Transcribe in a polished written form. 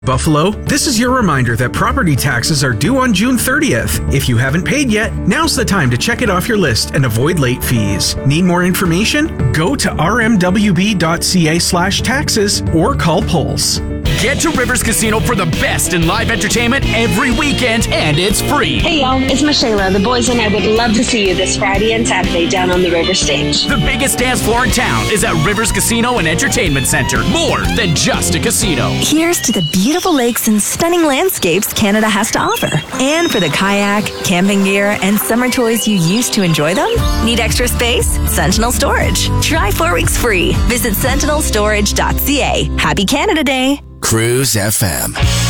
Buffalo, this is your reminder that property taxes are due on June 30th. If you haven't paid yet, now's the time to check it off your list and avoid late fees. Need more information? Go to rmwb.ca/taxes or call Pulse. Get to Rivers Casino for the best in live entertainment every weekend, and it's free. Hey y'all, it's Michelle. The boys and I would love to see you this Friday and Saturday down on the River Stage. The biggest dance floor in town is at Rivers Casino and Entertainment Center. More than just a casino. Here's to the beautiful lakes and stunning landscapes Canada has to offer. And for the kayak, camping gear, and summer toys you used to enjoy them? Need extra space? Sentinel Storage. Try 4 weeks free. Visit sentinelstorage.ca. Happy Canada Day. Cruise FM.